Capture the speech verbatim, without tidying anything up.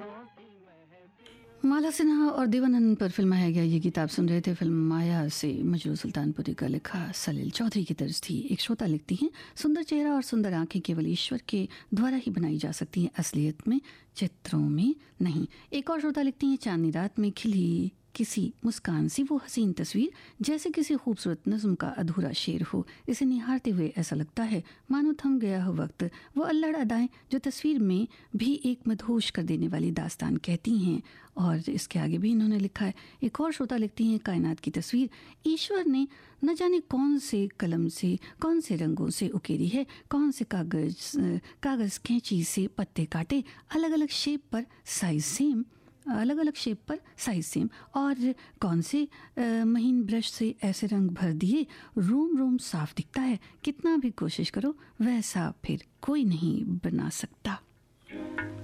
माला सिन्हा और देवानंद पर फिल्माया गया ये गीत आप सुन रहे थे फिल्म माया से। मजरू सुल्तानपुरी का लिखा सलील चौधरी की तर्ज थी। एक श्रोता लिखती हैं, सुंदर चेहरा और सुंदर आंखें केवल ईश्वर के द्वारा ही बनाई जा सकती हैं, असलियत में, चित्रों में नहीं। एक और श्रोता लिखती हैं, चांदनी रात में खिली किसी मुस्कान सी वो हसीन तस्वीर जैसे किसी खूबसूरत नज़्म का अधूरा शेर हो। इसे निहारते हुए ऐसा लगता है मानो थम गया हो वक्त। वो अल्लड़ अदाएं जो तस्वीर में भी एक मदहोश कर देने वाली दास्तान कहती हैं। और इसके आगे भी इन्होंने लिखा है। एक और श्रोता लिखती हैं, कायनात की तस्वीर ईश्वर ने न जाने कौन से कलम से, कौन से रंगों से उकेरी है, कौन से कागज कागज़ कैंची से पत्ते काटे, अलग अलग शेप पर साइज सेम अलग अलग शेप पर साइज सेम, और कौन से आ, महीन ब्रश से ऐसे रंग भर दिए रूम रूम साफ दिखता है। कितना भी कोशिश करो वैसा फिर कोई नहीं बना सकता।